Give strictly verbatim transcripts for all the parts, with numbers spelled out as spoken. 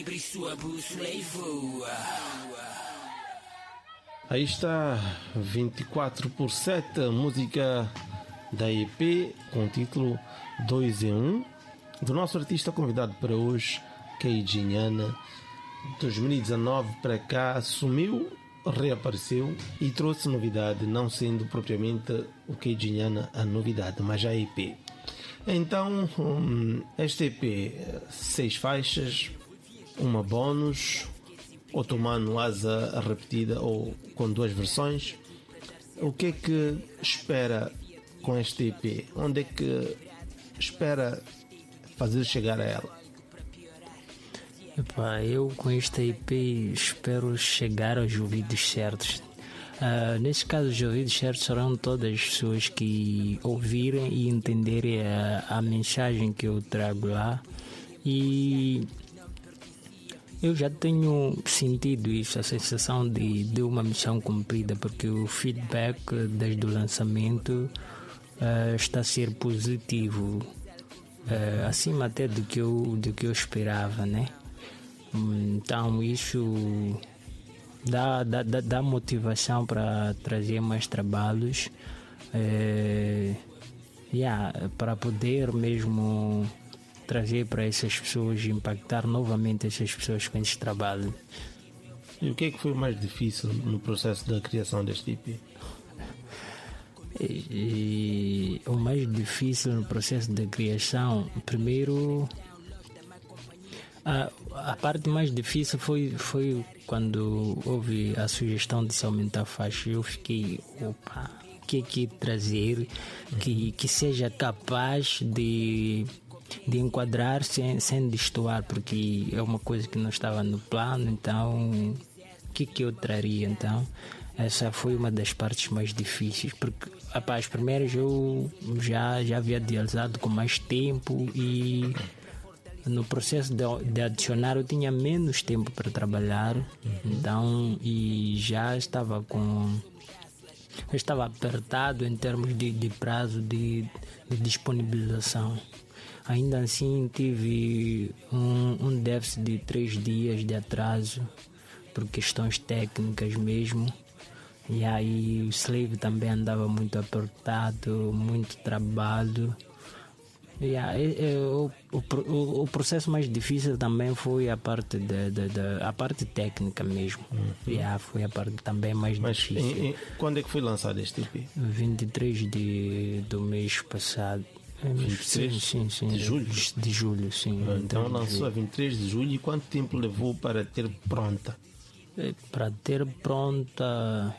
Aí está vinte e quatro por sete, a música da E P com o título dois em um, do nosso artista convidado para hoje, Keiji Nhana. dois mil e dezanove para cá sumiu, reapareceu e trouxe novidade, não sendo propriamente o Keiji Nhana a novidade, mas a E P. Então, hum, esta E P, seis faixas, uma bónus, otomano asa repetida ou com duas versões. O que é que espera com esta E P? Onde é que espera fazer chegar a ela? Epá, eu com esta E P espero chegar aos ouvidos certos. Uh, nesse caso, os ouvidos certos serão todas as pessoas que ouvirem e entenderem a, a mensagem que eu trago lá. E eu já tenho sentido isso, a sensação de, de uma missão cumprida, porque o feedback desde o lançamento uh, está a ser positivo, uh, acima até do que eu, do que eu esperava, né? Então isso dá, dá, dá motivação para trazer mais trabalhos, uh, yeah, para poder mesmo trazer para essas pessoas, impactar novamente essas pessoas com esse trabalho. E o que é que foi mais difícil no processo da criação deste E P? E, e, o mais difícil no processo da criação, primeiro, a, a parte mais difícil foi, foi quando houve a sugestão de se aumentar a faixa. Eu fiquei, opa, o que é que trazer que, que seja capaz de de enquadrar sem, sem destoar, porque é uma coisa que não estava no plano. Então o que que eu traria? Então essa foi uma das partes mais difíceis, porque apá, as primeiras eu já, já havia idealizado com mais tempo e no processo de, de adicionar eu tinha menos tempo para trabalhar, então, e já estava com eu estava apertado em termos de, de prazo de, de disponibilização. Ainda assim tive um, um déficit de três dias de atraso por questões técnicas mesmo. E aí o Slave também andava muito apertado, muito trabalho. E aí, eu, o, o, o processo mais difícil também foi a parte, de, de, de, a parte técnica mesmo. Uhum. E aí, foi a parte também mais Mas difícil. Em, em, quando é que foi lançado este E P? vinte e três de, do mês passado. vinte e três sim, sim, sim, de julho? De julho, sim. Então lançou a vinte e três de julho. E quanto tempo levou para ter pronta? Para ter pronta,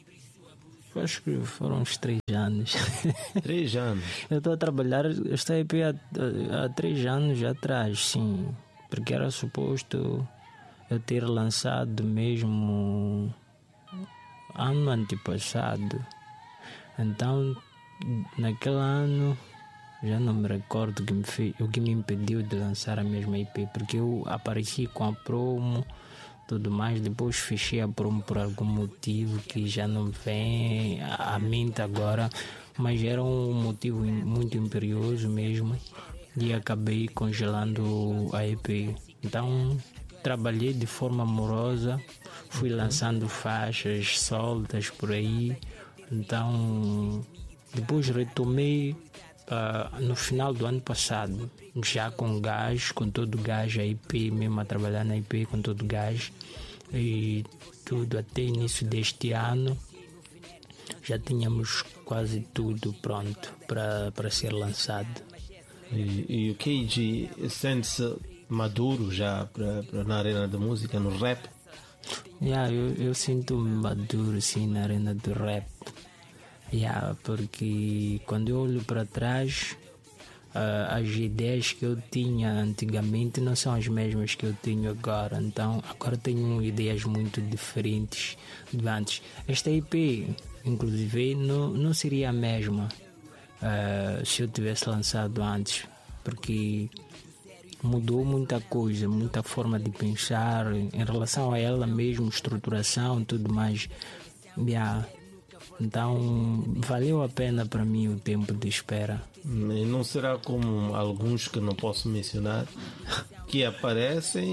acho que foram uns três anos. Três anos? Eu estou a trabalhar esta E P há, há três anos atrás, sim. Porque era suposto eu ter lançado mesmo ano antepassado. Então, naquele ano, já não me recordo o que me, fez, o que me impediu de lançar a mesma E P, porque eu apareci com a promo, tudo mais, depois fechei a promo por algum motivo que já não vem à mente agora, mas era um motivo muito imperioso mesmo, e acabei congelando a E P. Então trabalhei de forma amorosa, fui lançando faixas soltas por aí. Então depois retomei uh, no final do ano passado, já com gás, com todo o gás, a E P, mesmo a trabalhar na E P com todo o gás e tudo. Até início deste ano já tínhamos quase tudo pronto para, para ser lançado. E, e o Keiji sente-se maduro já pra, pra, na arena da música, no rap? Yeah, eu, eu sinto-me maduro sim na arena do rap. Yeah, porque quando eu olho para trás, uh, as ideias que eu tinha antigamente não são as mesmas que eu tenho agora. Então agora tenho ideias muito diferentes de antes. Esta E P, inclusive, não, não seria a mesma uh, se eu tivesse lançado antes, porque mudou muita coisa, muita forma de pensar em relação a ela mesmo, estruturação, tudo mais. Yeah. Então valeu a pena para mim o tempo de espera. E não será como alguns que não posso mencionar, que aparecem,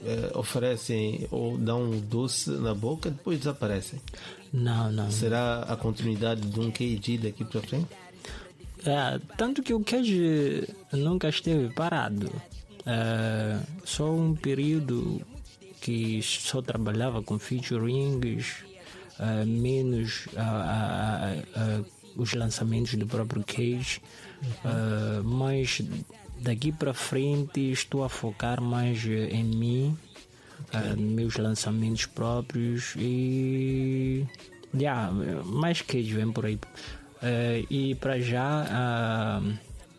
uh, oferecem ou dão um doce na boca, depois desaparecem. Não, não. Será a continuidade de um K G daqui para frente? É, tanto que o K G nunca esteve parado. É, só um período que só trabalhava com featurings, é, menos a, a, a, os lançamentos do próprio Cage. Uhum. É, mas daqui para frente estou a focar mais em mim, okay. uh, meus lançamentos próprios e yeah, mais Cage vem por aí. Uh, e para já, uh,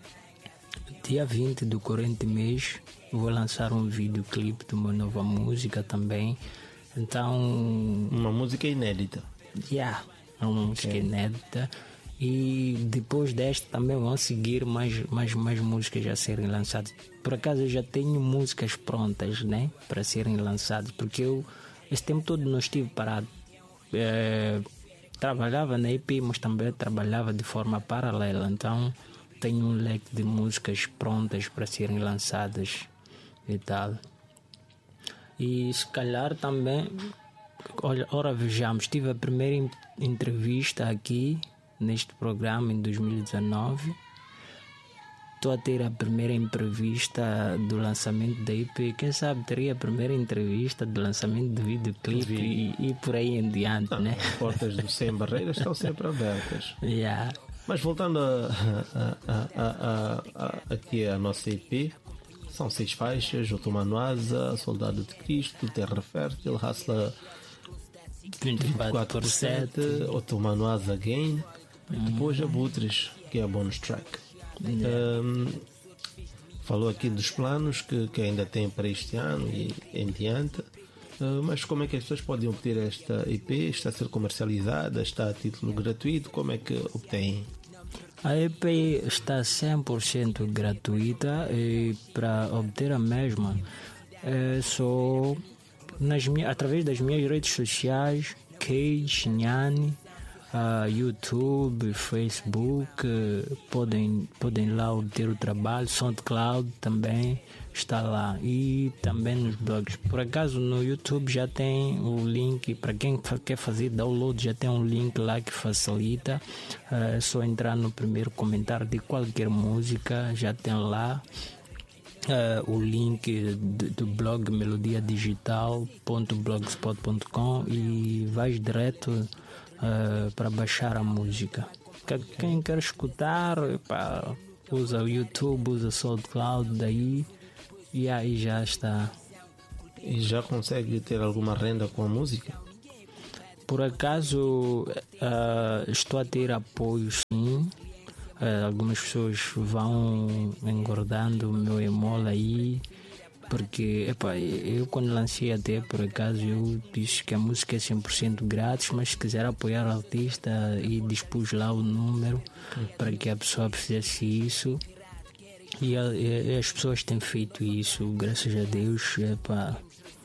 dia vinte do corrente mês, vou lançar um videoclipe de uma nova música também. Então, uma música inédita. Yeah, uma okay. música inédita. E depois desta também vão seguir mais, mais, mais músicas a serem lançadas. Por acaso eu já tenho músicas prontas, né, para serem lançadas, porque eu esse tempo todo não estive parado. É, trabalhava na E P, mas também trabalhava de forma paralela. Então tenho um leque de músicas prontas para serem lançadas e tal. E se calhar também, olha, ora vejamos, tive a primeira entrevista aqui neste programa em dois mil e dezanove. Estou a ter a primeira entrevista do lançamento da E P. Quem sabe teria a primeira entrevista do lançamento do videoclipe e, e por aí em diante. Não, né? As portas do Sem Barreiras estão sempre abertas. Yeah. Mas voltando a, a, a, a, a, aqui à nossa E P, são seis faixas: Otomanoasa, Soldado de Cristo, Terra Fértil, Hustler vinte e quatro por sete, Otomanoasa Again. E depois Abutres, que é a bonus track. Yeah. Um, falou aqui dos planos que, que ainda tem para este ano e em diante. Uh, mas como é que as pessoas podem obter esta E P? Está a ser comercializada? Está a título gratuito? Como é que obtêm? A E P está cem por cento gratuita e para obter a mesma é só nas minhas, através das minhas redes sociais, Cage, Nhani, Uh, YouTube, Facebook, uh, podem, podem lá obter o trabalho. SoundCloud também está lá e também nos blogs. Por acaso no YouTube já tem o link para quem quer fazer download, já tem um link lá que facilita. Uh, é só entrar no primeiro comentário de qualquer música, já tem lá uh, o link do, do blog melodia digital ponto blogspot ponto com e vais direto Uh, para baixar a música. Quem quer escutar, pá, usa o YouTube, usa o SoundCloud, daí e aí já está. E já consegue ter alguma renda com a música? Por acaso uh, estou a ter apoio, sim. Uh, algumas pessoas vão engordando o meu emola aí. Porque epa, eu quando lancei até por acaso eu disse que a música é cem por cento grátis, mas se quiser apoiar o artista e dispus lá o número uhum. para que a pessoa fizesse isso e, a, e as pessoas têm feito isso, graças a Deus. Epa,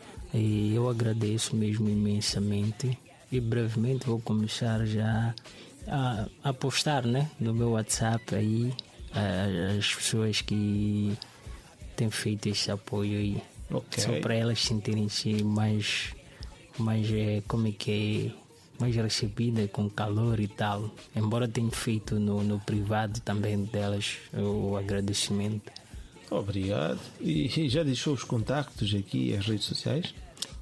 e eu agradeço mesmo imensamente e brevemente vou começar já a, a postar, né, no meu WhatsApp aí a, as pessoas que tem feito esse apoio aí, okay. Só para elas sentirem-se mais, mais é, como é que é, mais recebida, com calor e tal. Embora tenha feito no, no privado também delas o agradecimento. Obrigado. E já deixou os contactos aqui, as redes sociais?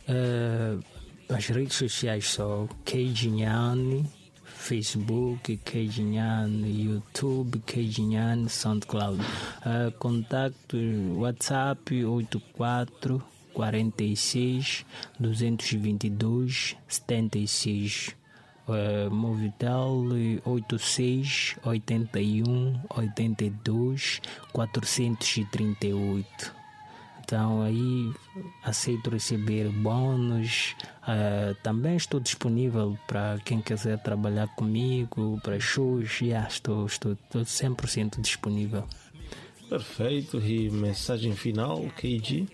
Uh, as redes sociais são Cage Nhani, Facebook, Cage Nhani, YouTube, Cage Nhani, SoundCloud. Uh, contacto WhatsApp oito quatro quarenta e seis duzentos e vinte e dois setenta e seis. Uh, Movitel oitenta e seis oitenta e um oitenta e dois quatrocentos e trinta e oito. Então aí aceito receber bônus. Uh, também estou disponível para quem quiser trabalhar comigo, para shows. Yeah, estou, estou, estou cem por cento disponível. Perfeito. E mensagem final, K G?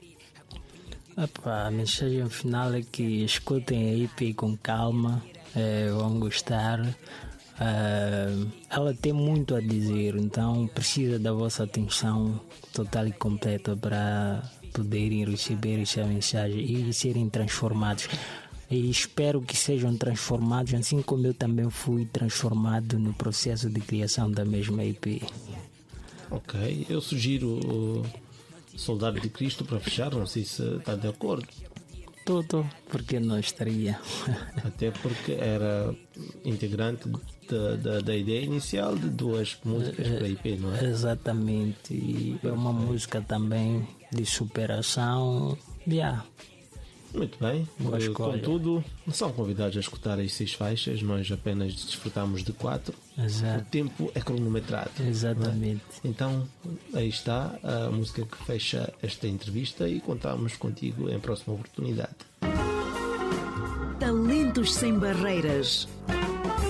Opa, a mensagem final é que escutem a E P com calma, é, vão gostar. Uh, ela tem muito a dizer, então precisa da vossa atenção total e completa para, poderem receber essa mensagem e serem transformados. E espero que sejam transformados, assim como eu também fui transformado no processo de criação da mesma E P. Ok, eu sugiro o Soldado de Cristo para fechar, não sei se está de acordo. Tudo, porque não estaria. Até porque era integrante da, da, da ideia inicial de duas músicas para a E P, não é? Exatamente, e é uma música também de superação. Yeah. Muito bem, Boa escolha. Contudo, são convidados a escutar as seis faixas, nós apenas desfrutamos de quatro. Exato. O tempo é cronometrado. Exatamente. É? Então, aí está a música que fecha esta entrevista e contamos contigo em próxima oportunidade. Talentos sem barreiras.